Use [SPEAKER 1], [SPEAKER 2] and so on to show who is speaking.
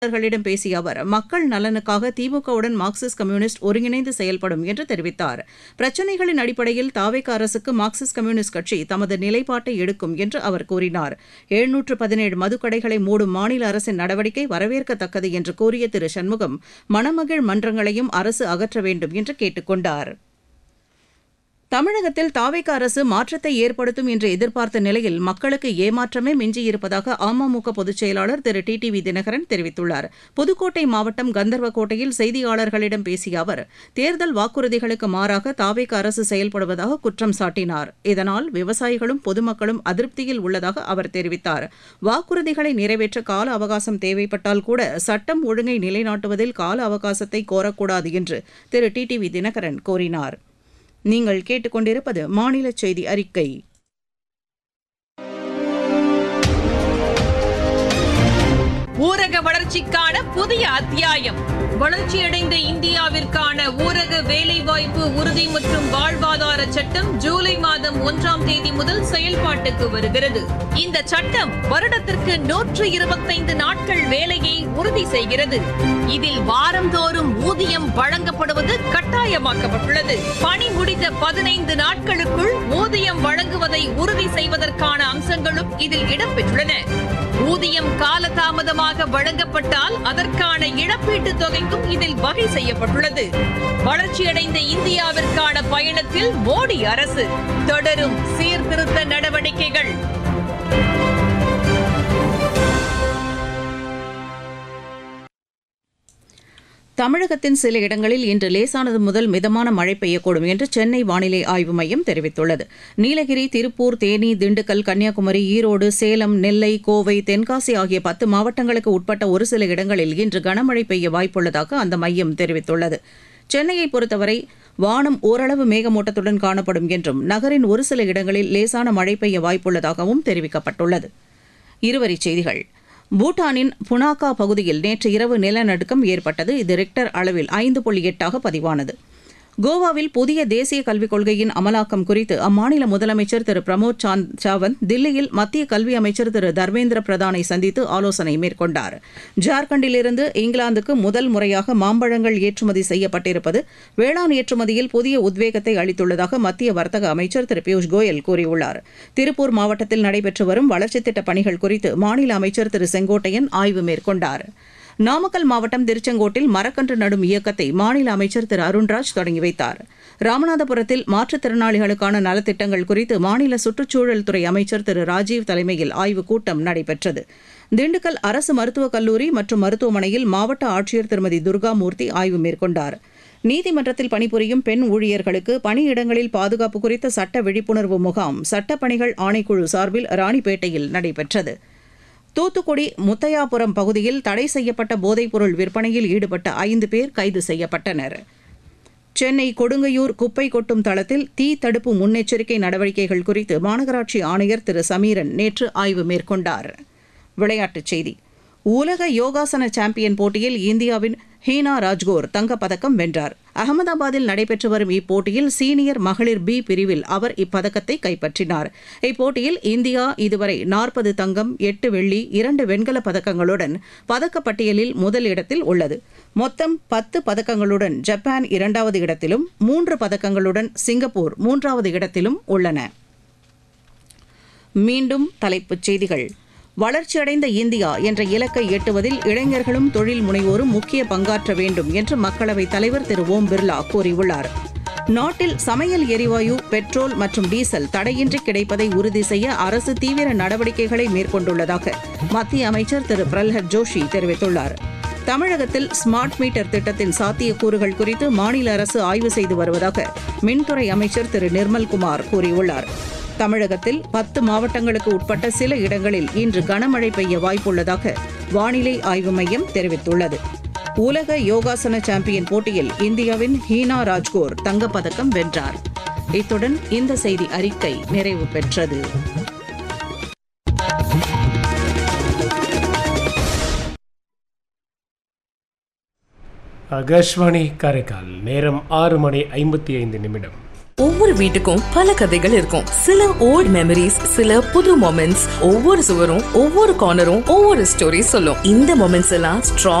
[SPEAKER 1] செய்தியாளர்களிடம் பேசிய அவர் மக்கள் நலனுக்காக திமுகவுடன் மார்க்சிஸ்ட் கம்யூனிஸ்ட் ஒருங்கிணைந்து செயல்படும் என்று தெரிவித்தார். பிரச்சினைகளின் அடிப்படையில் தாவேகா அரசுக்கு மார்க்சிஸ்ட் கம்யூனிஸ்ட் கட்சி தமது நிலைப்பாட்டை எடுக்கும் என்று அவர் கூறினார். 717 மதுக்கடைகளை மூடும் மாநில அரசின் நடவடிக்கை வரவேற்கத்தக்கது என்று கூறிய திரு சண்முகம் மணமகிழ் மன்றங்களையும் அரசு அகற்ற வேண்டும் என்று கேட்டுக் கொண்டார். தமிழகத்தில் தாவேகா அரசு மாற்றத்தை ஏற்படுத்தும் என்று எதிர்பார்த்த நிலையில் மக்களுக்கு ஏமாற்றமே மிஞ்சியிருப்பதாக அமமுக பொதுச் செயலாளர் திரு டிடிவி தினகரன் தெரிவித்துள்ளார். புதுக்கோட்டை மாவட்டம் கந்தர்வக்கோட்டையில் செய்தியாளர்களிடம் பேசிய அவர் தேர்தல் வாக்குறுதிகளுக்கு மாறாக தாவேகா அரசு செயல்படுவதாக குற்றம் சாட்டினார். இதனால் விவசாயிகளும் பொதுமக்களும் அதிருப்தியில் உள்ளதாக அவர் தெரிவித்தார். வாக்குறுதிகளை நிறைவேற்ற கால அவகாசம் தேவைப்பட்டால் கூட சட்டம் ஒழுங்கை நிலைநாட்டுவதில் கால அவகாசத்தை கோரக்கூடாது என்று திரு டிடிவி தினகரன் கூறினார். நீங்கள் கேட்டுக்கொண்டிருப்பது மாநில செய்தி அறிக்கை.
[SPEAKER 2] ஊரக வளர்ச்சிக்கான புதிய அத்தியாயம். வளர்ச்சியடைந்த இந்தியாவிற்கான ஊரக வேலைவாய்ப்பு உறுதி மற்றும் வாழ்வாதார சட்டம் ஜூலை மாதம் 1ஆம் தேதி முதல் செயல்பாட்டுக்கு வருகிறது. இந்த சட்டம் வருடத்திற்கு 125 நாட்கள் வேலையை உறுதி செய்கிறது. இதில் வாரந்தோறும் ஊதியம் வழங்கப்படுவது கட்டாயமாக்கப்பட்டுள்ளது. பணி முடிந்த 15 நாட்களுக்குள் ஊதியம் வழங்குவதை உறுதி செய்வதற்கான அம்சங்களும் இதில் இடம்பெற்றுள்ளன. ஊதியம் காலதாமதமாக வழங்கப்பட்டால் அதற்கான இழப்பீட்டுத் தொகைக்கும் இதில் வகை செய்யப்பட்டுள்ளது. வளர்ச்சியடைந்த இந்தியாவிற்கான பயணத்தில் மோடி அரசு தொடரும் சீர்திருத்த நடவடிக்கைகள்.
[SPEAKER 1] தமிழகத்தின் சில இடங்களில் இன்று லேசானது முதல் மிதமான மழை பெய்யக்கூடும் என்று சென்னை வானிலை ஆய்வு மையம் தெரிவித்துள்ளது. நீலகிரி, திருப்பூர், தேனி, திண்டுக்கல், கன்னியாகுமரி, ஈரோடு, சேலம், நெல்லை, கோவை, தென்காசி ஆகிய 10 மாவட்டங்களுக்கு உட்பட்ட ஒரு சில இடங்களில் இன்று கனமழை பெய்ய வாய்ப்புள்ளதாக அந்த மையம் தெரிவித்துள்ளது. சென்னையை பொறுத்தவரை வானம் ஓரளவு மேகமூட்டத்துடன் காணப்படும் என்றும் நகரின் ஒரு சில இடங்களில் லேசான மழை பெய்ய வாய்ப்புள்ளதாகவும் தெரிவிக்கப்பட்டுள்ளது. இருவரிச் செய்திகள். பூட்டானின் புனாகா பகுதியில் நேற்று இரவு நிலநடுக்கம் ஏற்பட்டது. இது ரிக்டர் அளவில் 5.8 பதிவானது. கோவாவில் புதிய தேசிய கல்விக் கொள்கையின் அமலாக்கம் குறித்து அம்மாநில முதலமைச்சர் திரு பிரமோத் சாவந்த் தில்லியில் மத்திய கல்வி அமைச்சர் திரு தர்மேந்திர பிரதானை சந்தித்து ஆலோசனை மேற்கொண்டார். ஜார்க்கண்டிலிருந்து இங்கிலாந்துக்கு முதல் முறையாக மாம்பழங்கள் ஏற்றுமதி செய்யப்பட்டிருப்பது வேளாண் ஏற்றுமதியில் புதிய உத்வேகத்தை அளித்துள்ளதாக மத்திய வர்த்தக அமைச்சர் திரு பியூஷ் கோயல் கூறியுள்ளார். திருப்பூர் மாவட்டத்தில் நடைபெற்று வரும் வளர்ச்சித் திட்டப் பணிகள் குறித்து மாநில அமைச்சர் திரு செங்கோட்டையன் ஆய்வு மேற்கொண்டார். நாமக்கல் மாவட்டம் திருச்செங்கோட்டில் மரக்கன்று நடும் இயக்கத்தை மாநில அமைச்சர் திரு அருண்ராஜ் தொடங்கி வைத்தார். ராமநாதபுரத்தில் மாற்றுத்திறனாளிகளுக்கான நலத்திட்டங்கள் குறித்து மாநில சுற்றுச்சூழல் துறை அமைச்சர் திரு ராஜீவ் தலைமையில் ஆய்வுக் கூட்டம் நடைபெற்றது. திண்டுக்கல் அரசு மருத்துவக் கல்லூரி மற்றும் மருத்துவமனையில் மாவட்ட ஆட்சியர் திருமதி துர்காமூர்த்தி ஆய்வு மேற்கொண்டார். நீதிமன்றத்தில் பணிபுரியும் பெண் ஊழியர்களுக்கு பணியிடங்களில் பாதுகாப்பு குறித்த சட்ட விழிப்புணர்வு முகாம் சட்டப்பணிகள் ஆணைக்குழு சார்பில் ராணிப்பேட்டையில் நடைபெற்றது. தூத்துக்குடி முத்தையாபுரம் பகுதியில் தடை செய்யப்பட்ட போதைப்பொருள் விற்பனையில் ஈடுபட்ட 5 பேர் கைது செய்யப்பட்டனர். சென்னை கொடுங்கையூர் குப்பை கொட்டும் தளத்தில் தீ தடுப்பு முன்னெச்சரிக்கை நடவடிக்கைகள் குறித்து மாநகராட்சி ஆணையர் திரு சமீரன் நேற்று ஆய்வு மேற்கொண்டார். விளையாட்டுச் செய்தி. உலக யோகாசன சாம்பியன் போட்டியில் இந்தியாவின் ஹீனா ராஜ்கோர் தங்கப்பதக்கம் வென்றார். அகமதாபாத்தில் நடைபெற்று வரும் இப்போட்டியில் சீனியர் மகளிர் பி பிரிவில் அவர் இப்பதக்கத்தை கைப்பற்றினார். இப்போட்டியில் இந்தியா இதுவரை 40 தங்கம், 8 வெள்ளி, 2 வெண்கலப் பதக்கங்களுடன் பதக்கப்பட்டியலில் முதல் இடத்தில் உள்ளது. மொத்தம் 10 பதக்கங்களுடன் ஜப்பான் 2வது இடத்திலும் 3 பதக்கங்களுடன் சிங்கப்பூர் 3வது இடத்திலும் உள்ளன. மீண்டும் தலைப்புச் செய்திகள். வளர்ச்சியடைந்த இந்தியா என்ற இலக்கை எட்டுவதில் இளைஞர்களும் தொழில் முனைவோரும் முக்கிய பங்காற்ற வேண்டும் என்று மக்களவைத் தலைவர் திரு ஓம் பிர்லா கூறியுள்ளார். நாட்டில் சமையல் எரிவாயு, பெட்ரோல் மற்றும் டீசல் தடையின்றி கிடைப்பதை உறுதி செய்ய அரசு தீவிர நடவடிக்கைகளை மேற்கொண்டுள்ளதாக மத்திய அமைச்சர் திரு பிரல்ஹத் ஜோஷி தெரிவித்துள்ளார். தமிழகத்தில் ஸ்மார்ட் மீட்டர் திட்டத்தின் சாத்தியக்கூறுகள் குறித்து மாநில அரசு ஆய்வு செய்து வருவதாக மின்துறை அமைச்சர் திரு நிர்மல்குமார் கூறியுள்ளார். தமிழகத்தில் 10 மாவட்டங்களுக்கு உட்பட்ட சில இடங்களில் இன்று கனமழை பெய்ய வாய்ப்புள்ளதாக வானிலை ஆய்வு மையம் தெரிவித்துள்ளது. உலக யோகாசன சாம்பியன் போட்டியில் இந்தியாவின் ஹீனா ராஜ்கோர் தங்கப்பதக்கம் வென்றார். இத்துடன் இந்த செய்தி அறிக்கை நிறைவு பெற்றது.
[SPEAKER 3] ஆகாஷ்வாணி காரைக்கால். நேரம் 6 மணி 55 நிமிடம். ஒவ்வொரு வீட்டுக்கும் பல கதைகள் இருக்கும். சில ஓல்ட் மெமரிஸ், சில புது மொமெண்ட்ஸ். ஒவ்வொரு சுவரும் ஒவ்வொரு கார்னரும் ஒவ்வொரு ஸ்டோரி சொல்லும். இந்த மொமெண்ட்ஸ் எல்லாம்